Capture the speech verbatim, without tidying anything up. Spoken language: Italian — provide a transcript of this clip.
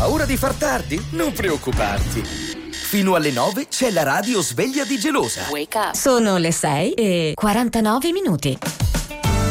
paura di far tardi? Non preoccuparti. Fino alle nove c'è la radio sveglia di Gelosa. Wake up. Sono le sei e quarantanove minuti.